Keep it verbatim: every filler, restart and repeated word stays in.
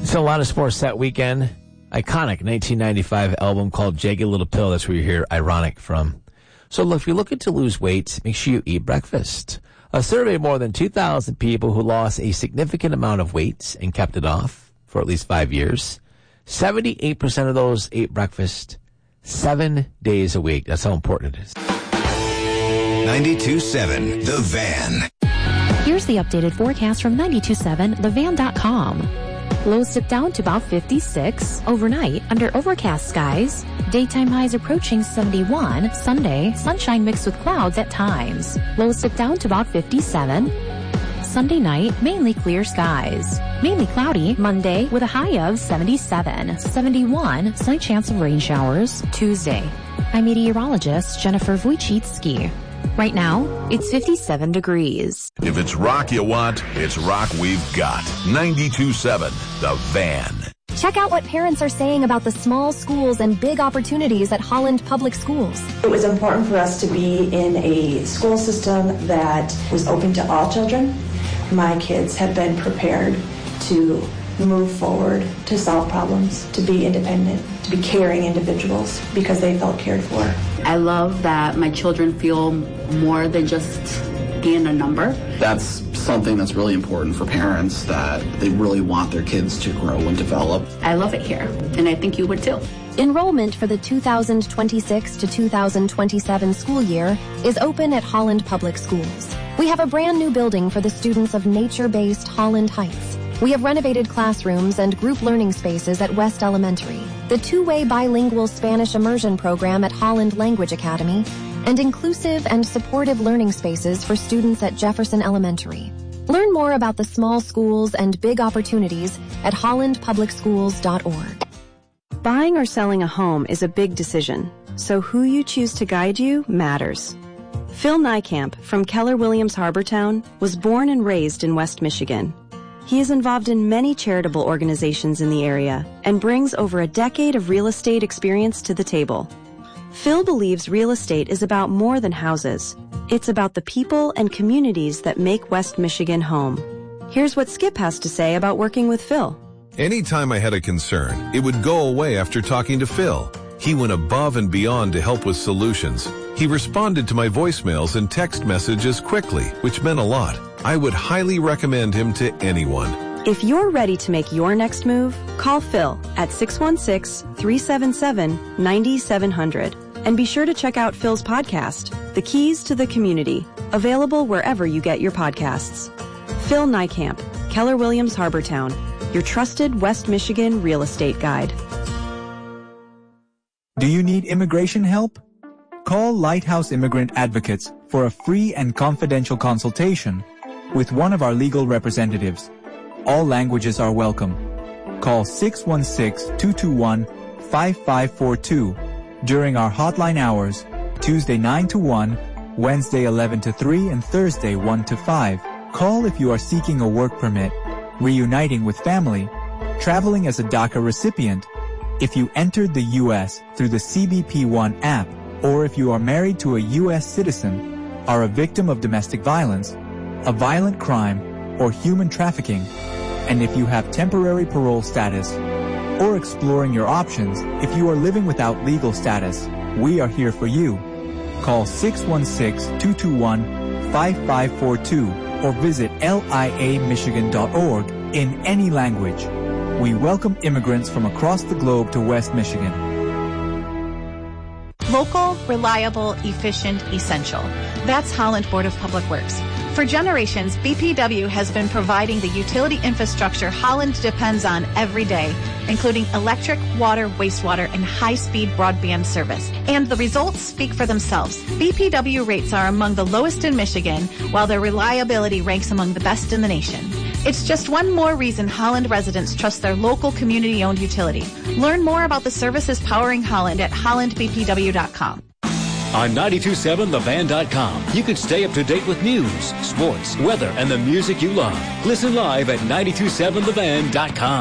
So a lot of sports that weekend. Iconic nineteen ninety-five album called Jagged Little Pill. That's where you hear Ironic from. So look, if you're looking to lose weight, make sure you eat breakfast. A survey of more than two thousand people who lost a significant amount of weight and kept it off for at least five years. seventy-eight percent of those ate breakfast seven days a week. That's how important it is. ninety-two point seven The Van. Here's the updated forecast from ninety-two point seven the van dot com. Lows dip down to about fifty-six overnight under overcast skies. Daytime highs approaching seventy-one. Sunday, sunshine mixed with clouds at times. Lows dip down to about fifty-seven. Sunday night, mainly clear skies. Mainly cloudy Monday with a high of seventy-seven. seventy-one, slight chance of rain showers. Tuesday. I'm meteorologist Jennifer Wojcicki. Right now, it's fifty-seven degrees. If it's rock you want, it's rock we've got. ninety-two point seven The Van. Check out what parents are saying about the small schools and big opportunities at Holland Public Schools. It was important for us to be in a school system that was open to all children. My kids have been prepared to move forward, to solve problems, to be independent, to be caring individuals because they felt cared for. I love that my children feel more than just being a number. That's something that's really important for parents, that they really want their kids to grow and develop. I love it here, and I think you would too. Enrollment for the two thousand twenty-six to two thousand twenty-seven school year is open at Holland Public Schools. We have a brand new building for the students of nature-based Holland Heights. We have renovated classrooms and group learning spaces at West Elementary, the two-way bilingual Spanish immersion program at Holland Language Academy, and inclusive and supportive learning spaces for students at Jefferson Elementary. Learn more about the small schools and big opportunities at holland public schools dot org. Buying or selling a home is a big decision, so who you choose to guide you matters. Phil Niekamp from Keller Williams Harbortown was born and raised in West Michigan. He is involved in many charitable organizations in the area and brings over a decade of real estate experience to the table. Phil believes real estate is about more than houses. It's about the people and communities that make West Michigan home. Here's what Skip has to say about working with Phil. Anytime I had a concern, it would go away after talking to Phil. He went above and beyond to help with solutions. He responded to my voicemails and text messages quickly, which meant a lot. I would highly recommend him to anyone. If you're ready to make your next move, call Phil at six one six, three seven seven, nine seven zero zero. And be sure to check out Phil's podcast, The Keys to the Community, available wherever you get your podcasts. Phil Niekamp, Keller Williams Harbortown, your trusted West Michigan real estate guide. Do you need immigration help? Call Lighthouse Immigrant Advocates for a free and confidential consultation with one of our legal representatives. All languages are welcome. Call six one six, two two one, five five four two during our hotline hours, Tuesday nine to one, Wednesday eleven to three, and Thursday one to five. Call if you are seeking a work permit, reuniting with family, traveling as a DACA recipient, if you entered the U S through the C B P one app, or if you are married to a U S citizen, are a victim of domestic violence, a violent crime, or human trafficking, and if you have temporary parole status, or exploring your options if you are living without legal status, we are here for you. Call six one six, two two one, five five four two or visit L I A Michigan dot org in any language. We welcome immigrants from across the globe to West Michigan. Local, reliable, efficient, essential. That's Holland Board of Public Works. For generations, B P W has been providing the utility infrastructure Holland depends on every day, including electric, water, wastewater, and high-speed broadband service. And the results speak for themselves. B P W rates are among the lowest in Michigan, while their reliability ranks among the best in the nation. It's just one more reason Holland residents trust their local community-owned utility. Learn more about the services powering Holland at holland b p w dot com. On ninety-two point seven the van dot com, you can stay up to date with news, sports, weather, and the music you love. Listen live at ninety-two point seven the van dot com.